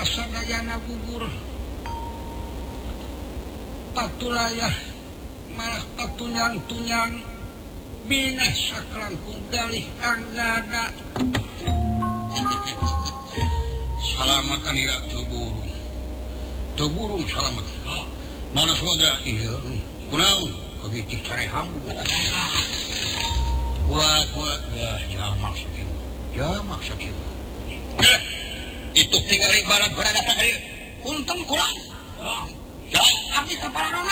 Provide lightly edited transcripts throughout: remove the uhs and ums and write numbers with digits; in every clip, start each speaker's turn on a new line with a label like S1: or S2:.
S1: sadayana gugur patulaya malah patunyang-tunyang binah saklangkung dalih anggada salamat anira tuburung salamat mana saudara iya kunaon begitu careham buat ya maksudnya itu tinggal ibarat berada tadi untung kurang ya abdi keparana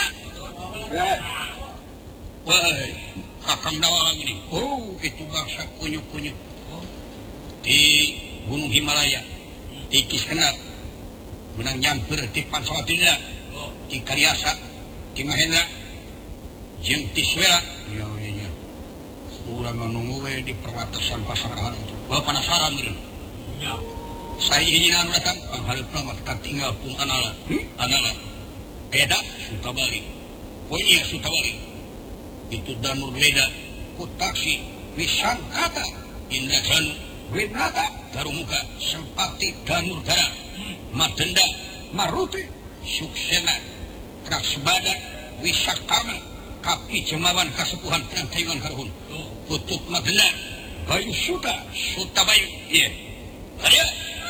S1: wah kakang dawa lagi nih itu bangsa kunyuk-kunyuk di Gunung Himalaya di Kiskenap menang nyamper di Pansawatila di Karyasa di Mahendra jeung di Swela ya urang nunggu di perbatasan Pasarahan itu bawa penasaran gitu saya ingin datang panghalipna mah tinggal pun anala beda Sutabali iya Sutabali itu Danur beda Kutaksi Wisangkata Indrajanu Winata Darumuka Sempati Danur Dara Madenda Maruti Suksena Krasbada Wisakama Kapi Jemawan Kasepuhan Tayuan Karhun Kutub Madenda Bayu Sutabayu iya ada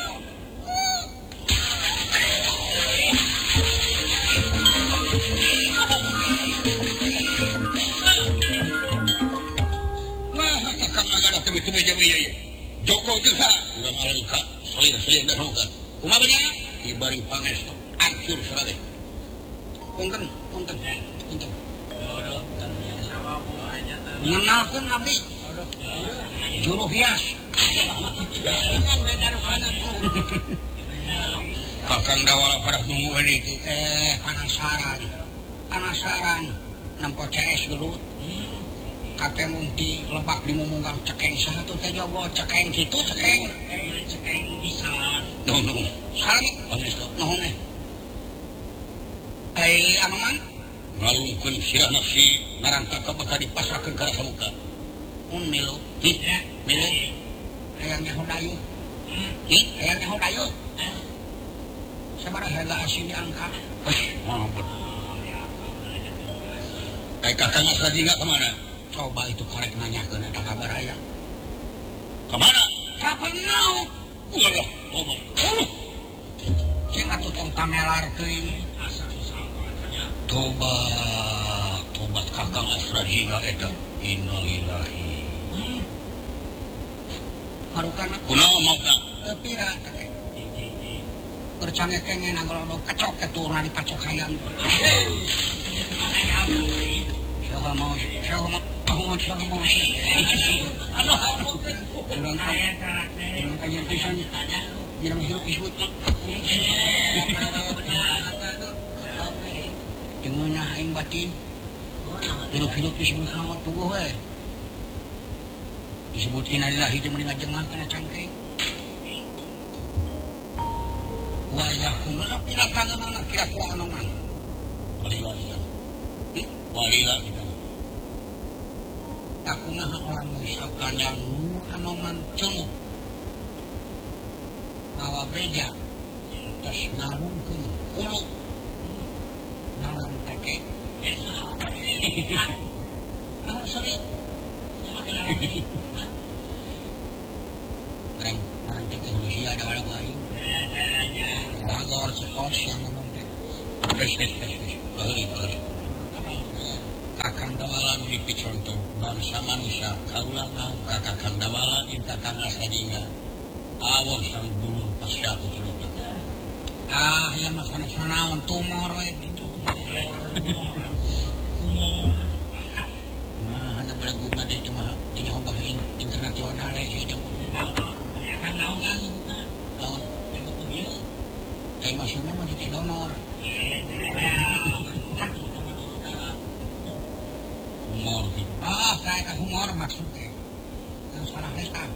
S1: Joko juga udah malika selir dan hokan kumabanya dibari pangestu ancur serade punten mengenalkan abdi juru hias kakang dawala pada nungguan itu penasaran nampak CS dulu kate munti lebak di mumunggang cekeng satu teh jowo cekeng gitu cekeng bisa nuhun salam nuhun anoman ngalungkeun sirah nafsi narangka ka bakal dipasrahkeun ka rasa muka milu hayang nyahodayu hayang nyahodayu sabaraha heula asin diangkat kakang asradina kemana coba itu korek nanya ke ada kabar ayah kemana? Kapan mau? Ulah, jangan tuh tamelar ke ini. Tobat kakang Asradina eta innalillahi. Harukan kunaon mau ka? Pira teh. Bercange kengen nangolong kacok keturun di pacok hayang. Siapa mau dengan aing batin hidup disebut nama tubuh disebut innalillahi jeung meunang jengan kana cangkeng wa yakum pira tangan kira-kira anoman walila kita aku mah orang misalkan yang anoman cenguk bawa beja terus nalung ke hulu nalung teke sering keren nanti ke Rusia ada orang lain bagor sekos yang ngomong kakang dawalan mimpi contoh bangsa manusia kaulah mau kakang dawalan inta kakang Asradina awal sang dulu pasti aku cerita ya mas sana tumor itu hanya belagu pada cuma dicoba internasional itu kan lawan kayak maksudnya mau jadi donor humor kayak humor maksudnya yang salah hesan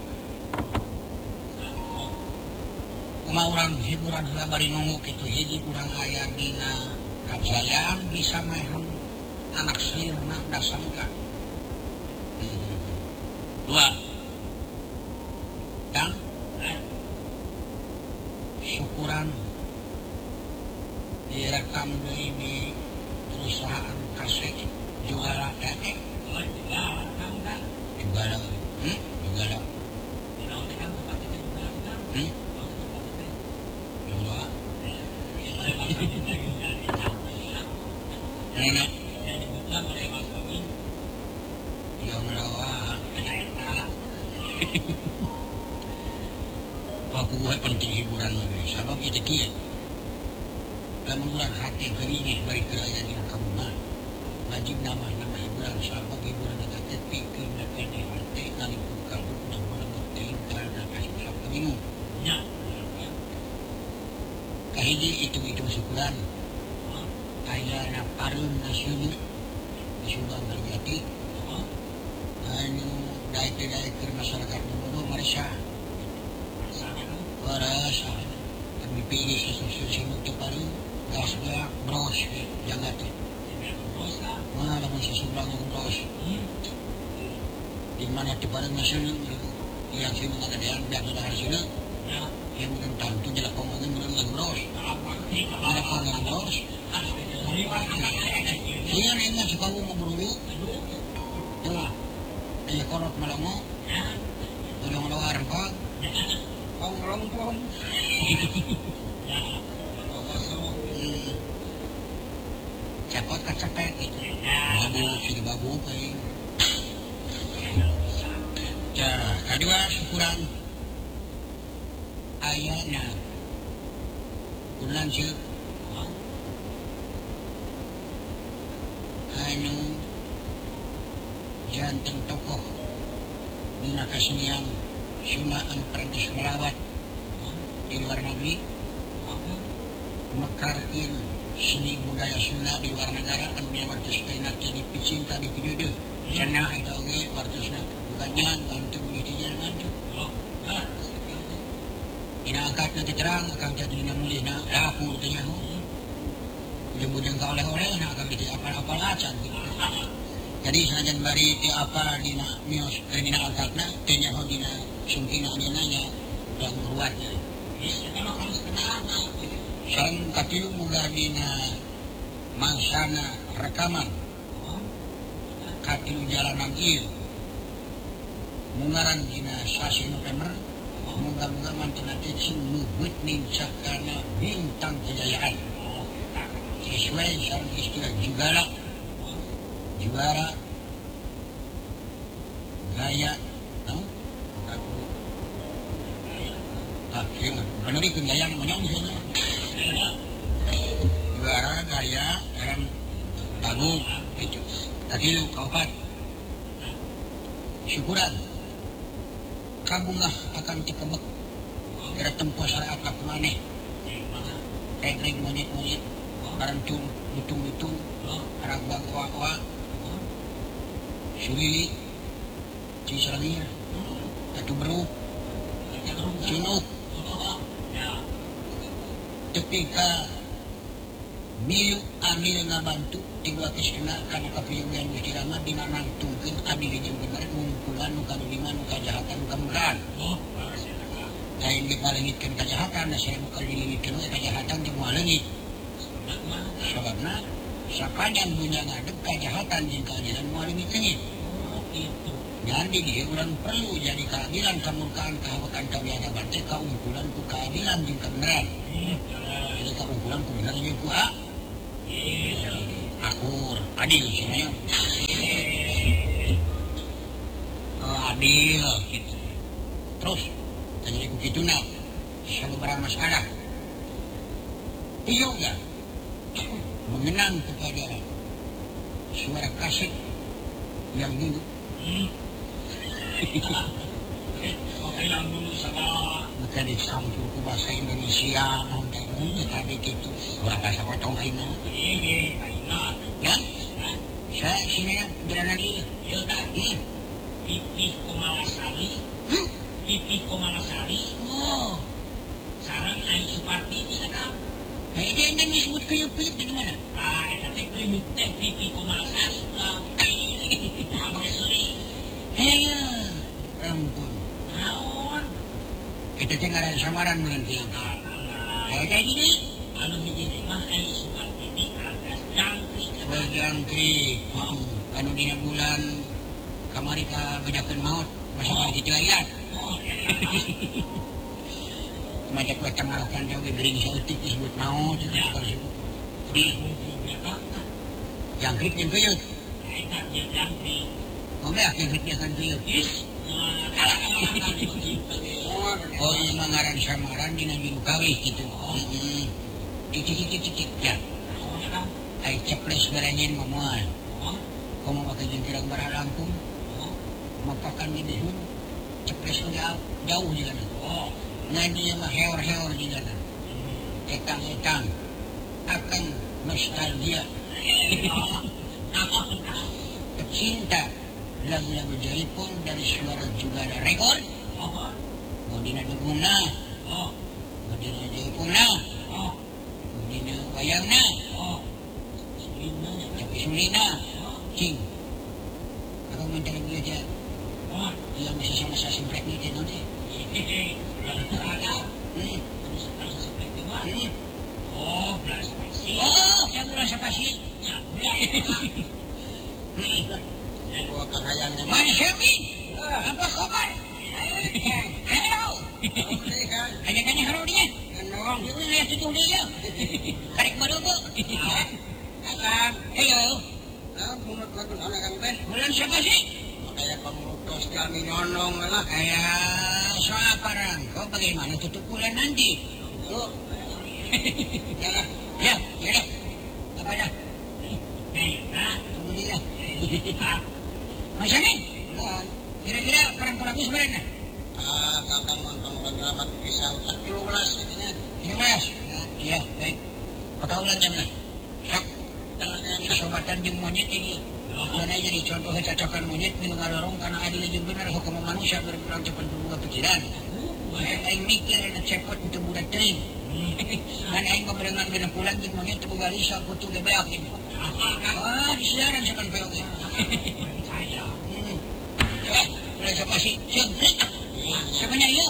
S1: kuma orang hiburan heula bari nunggu kitu hiji kurang aya dina kajayaan bisa mehong anak sirna dasangka dua dan syukuran rekam ini perusahaan kaset Jugala Tete. Jugala. Jugala. Nenek. Yang melawan. Aku buat penting hiburan lagi. Sabab itu kia. Kemudian hati keringin beri kerajaan yang kamu mah. Wajib nama hiburan. Sabab hiburan yang kata pikir dan kena hati. Kali bukan nama ngertiin karena kasih sabab minum. Kahiji itu syukuran. Ayana parun nasyuni. Subang terjadi. Anu daik-daik masyarakat Mono Malaysia. Warasa kami pilih sesuatu untuk paru gasnya bros jangan tu mana masih sebelah bros di mana tu paling nasional yang sini ada yang biasa dari sini yang tentang tu jelas pemain dengan bros ada pemain bros dia ni masih kau mau berburu tu dia korot malammu orang luar pak Orang cepot kecepet itu. Babu kayak. Kedua syukuran ayahnya bulan sih. Anu jantan tokoh bina kesenian Sunaan Prancis merawat di luar negeri mekarin seni budaya Sunda di luar negara kan dia wartus kainak jadi pecinta di video sana itu oke wartusnya bukannya bantu begitu jangan ina angkat nanti terang akan jadi namuli na dapur tanya ujung-ujung kau oleh-oleh nak akan jadi apa-apa lacan jadi sajan bari di apa di mios di angkatna tanya ho dina sungkina nanya yang ruatnya. Sang katilu muga dina mangsana rekaman. Katilu jalanan ieu. Mungaran dina sasi November. Muga-muga mantena cicing nuhut nincakana bintang kejayaan. Sesuai sareng istilah jugala. Juara gaya benar itu gaya menyong misalnya juara gaya dalam lagu itu tadi lu kawan syukuran kabungah akan dikebek kira tempoh syariat laku maneh reg monyet-monyet barantun lutung-lutung arang bangwa-wa surili cisangir atu beruk cinuk ketika milu amil ngabantu tiga kesena karena kapiyungan Gusti Rama dina nangtungkeun amil jeung bener ngumpulan nu kalima nu kajahatan nu kamurahan lain dipalengitkeun kajahatan saya bukan dililitkeun kajahatan jeung moal leungit sababna sapanjang dunya ngadeg kajahatan jeung keadilan moal leungit jadi dia urang perlu jadi keadilan kemurkaan kahawakan kawiana bante kaumpulan ku keadilan jeung kebenaran jadi kaumpulan ku bener jeung ku akur adil sebenarnya adil gitu terus jadi begitu nak sabaraha masalah iya enggak mengenang kepada suara kaset yang dulu maka disampul ke bahasa Indonesia tadi gitu berapa sama tong aina ya saya sini berada di pipih Komalasari oh sarang Ayu Suparti di sana dia yang disebut kuyup-kuyup di mana tapi kuyup teh pipih Komalasari hei ampun naon kita cengaran samaran berhenti kayak gini anu begini mah Ayu Suparti jangkrik anu dina bulan kamari ka bedakeun maut masa balik itu ayat macam kue tengarakan jauh gering sautik disebut maut jangkrik yang kuyut ngomong jangkrik dia kan kuyut oh ini mengaran samaran dina minggu kawih gitu cik ya ay ceples beranyin mamual kamu pakai jengkirang barang lampung mapakan di bihun ceples jauh di sana ngadi yang heor-heor di sana etang-etang akan nostalgia pecinta lagu-lagu Jaipong dari suara juga ada rekor mau dina dugungna mau dina Jaipongna mau dina wayangna tapi sulina cing aku minta lagi aja dia masih sama saya semprek ni dia nanti yang merasa pasti mana Syami apa kabar hello hanya halo dia dia lihat tujuh dia karek baru bu hello menurut lagu anak kang Ben bulan siapa sih kayak pemutus kami nonong lah kayak soal parang kau bagaimana tutup bulan nanti ya apa dah alhamdulillah Mas Amin kira-kira perang pelaku sebenarnya kakak nonton penggelapan pisau 13 iya baik pertaulan jamnya sok kesobatan jeung monyet ini karena jadi contoh kecocokan monyet minum ngalorong karena adil jeung bener hukum manusia berpulang cepat berbuka pikiran aing mikir enak cepot untuk budak teuing dan aing keberengan gena pulang jeung monyet teu boga risa kutu gebeak ini disiaran sakan peok ini mulai siapa sih siapanya iya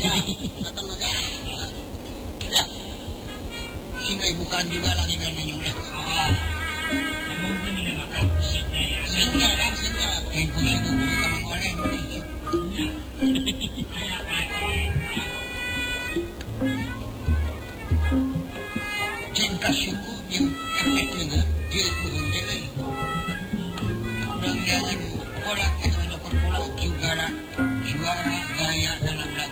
S1: sehingga bukan juga lagi gantinya udah cinta sungguh yang efek juga diri bukan jelek dan jangan kolak atau dokter kolak juga lah suara gaya dalam lagu